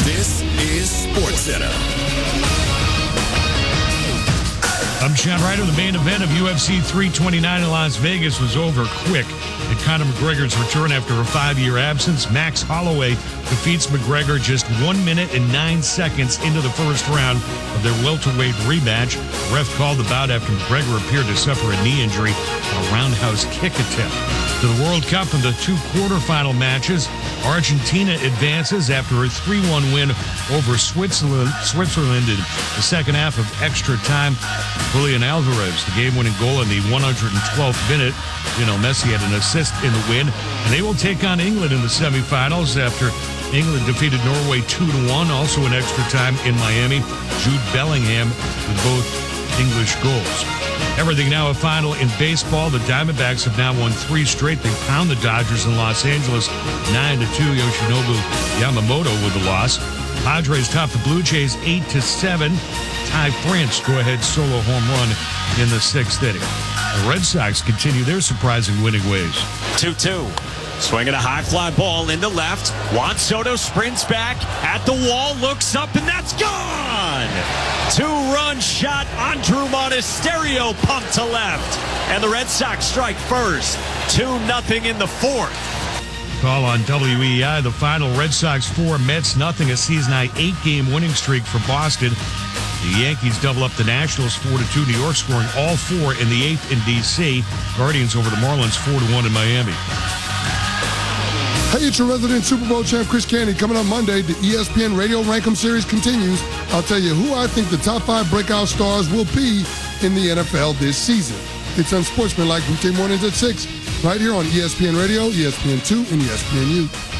This is SportsCenter. I'm Sean Ryder. The main event of UFC 329 in Las Vegas was over quick. And Conor McGregor's return after a 5-year absence. Max Holloway defeats McGregor just 1 minute and 9 seconds into the first round of their welterweight rematch. The ref called the bout after McGregor appeared to suffer a knee injury on a roundhouse kick attempt. To the World Cup in the 2 quarterfinal matches, Argentina advances after a 3-1 win over Switzerland in the second half of extra time. Julian Alvarez, the game-winning goal in the 112th minute. Lionel Messi had an assist in the win. And they will take on England in the semifinals after England defeated Norway 2-1, also in extra time in Miami. Jude Bellingham with both English goals. Everything now a final in baseball. The Diamondbacks have now won 3 straight. They pound the Dodgers in Los Angeles 9-2. Yoshinobu Yamamoto with the loss. Padres top the Blue Jays 8-7. Ty France go-ahead solo home run in the 6th inning. The Red Sox continue their surprising winning ways. 2-2. Swinging a high fly ball into left. Juan Soto sprints back at the wall, looks up, and that's gone! 2-run shot. Andrew Monasterio pumped to left. And the Red Sox strike first. 2-0 in the 4th. Call on WEI. The final, Red Sox 4, Mets nothing. A season-high 8-game winning streak for Boston. The Yankees double up the Nationals 4-2. New York scoring all 4 in the 8th in D.C. Guardians over the Marlins 4-1 in Miami. Hey, it's your resident Super Bowl champ, Chris Canty. Coming up Monday, the ESPN Radio Rankem Series continues. I'll tell you who I think the top 5 breakout stars will be in the NFL this season. It's Unsportsmanlike weekday mornings at 6, right here on ESPN Radio, ESPN2, and ESPNU.